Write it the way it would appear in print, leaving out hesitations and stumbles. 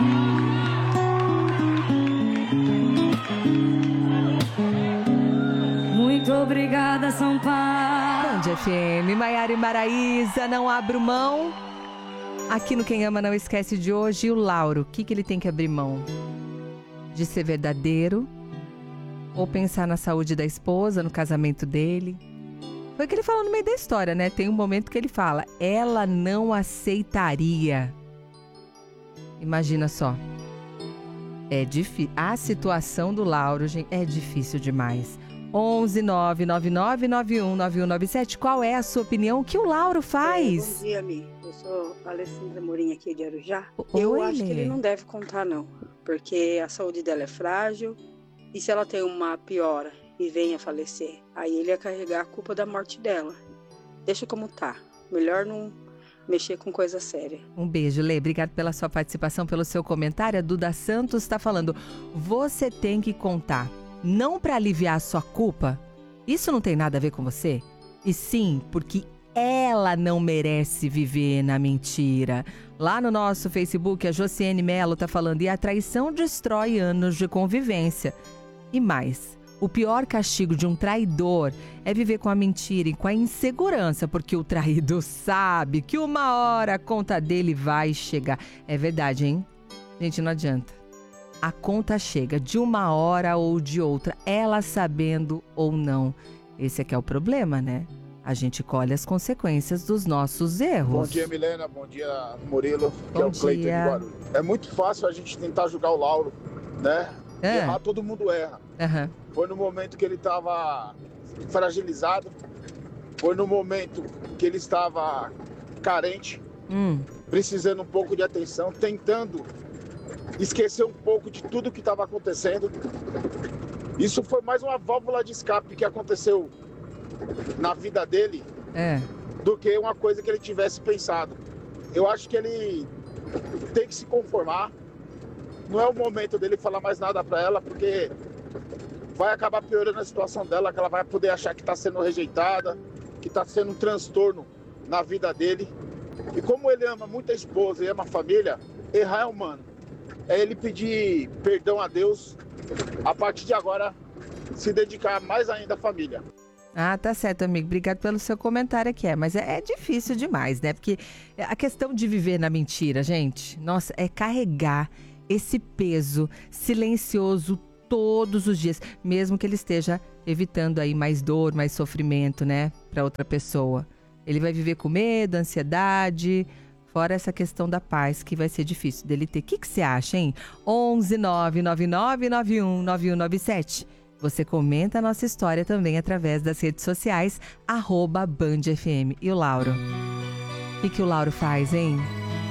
Muito obrigada, São Paulo. Band FM, Maiara e Maraísa, não abro mão. Aqui no Quem Ama Não Esquece de hoje, e o Lauro, o que ele tem que abrir mão? De ser verdadeiro ou pensar na saúde da esposa, no casamento dele? Foi o que ele falou no meio da história, né? Tem um momento que ele fala, ela não aceitaria. Imagina só. É difícil. A situação do Lauro, gente, é difícil demais. 11-999-91-9197. Qual é a sua opinião? O que o Lauro faz? Bom dia, amigo. Eu sou a Alessandra Morim aqui de Arujá. Oi, eu acho que ele não deve contar, não. Porque a saúde dela é frágil. E se ela tem uma piora e venha falecer, aí ele ia carregar a culpa da morte dela. Deixa como tá. Melhor não mexer com coisa séria. Um beijo, Lê. Obrigado pela sua participação, pelo seu comentário. A Duda Santos está falando, você tem que contar. Não para aliviar a sua culpa, isso não tem nada a ver com você, e sim porque ela não merece viver na mentira. Lá no nosso Facebook, a Josiane Mello tá falando, e a traição destrói anos de convivência. E mais, o pior castigo de um traidor é viver com a mentira e com a insegurança, porque o traído sabe que uma hora a conta dele vai chegar. É verdade, hein? Gente, não adianta. A conta chega de uma hora ou de outra, ela sabendo ou não. Esse é que é o problema, né? A gente colhe as consequências dos nossos erros. Bom dia, Milena. Bom dia, Murilo. Que Bom é o Cleiton de dia. Guarulhos. É muito fácil a gente tentar julgar o Lauro, né? Errar, todo mundo erra. Uhum. Foi no momento que ele estava fragilizado. Foi no momento que ele estava carente, precisando um pouco de atenção, tentando esquecer um pouco de tudo que estava acontecendo. Isso foi mais uma válvula de escape que aconteceu na vida dele do que uma coisa que ele tivesse pensado. Eu acho que ele tem que se conformar. Não é o momento dele falar mais nada para ela, porque vai acabar piorando a situação dela, que ela vai poder achar que está sendo rejeitada, que está sendo um transtorno na vida dele. E como ele ama muito a esposa e ama a família, errar é humano. É ele pedir perdão a Deus, a partir de agora se dedicar mais ainda à família. Ah, tá certo, amigo. Obrigado pelo seu comentário aqui. Mas é difícil demais, né? Porque a questão de viver na mentira, gente, nossa, é carregar esse peso silencioso todos os dias, mesmo que ele esteja evitando aí mais dor, mais sofrimento, né, para outra pessoa. Ele vai viver com medo, ansiedade, fora essa questão da paz, que vai ser difícil dele ter. O que você acha, hein? 11-999-91-9197. Você comenta a nossa história também através das redes sociais, @BandFM. E o Lauro? O que o Lauro faz, hein?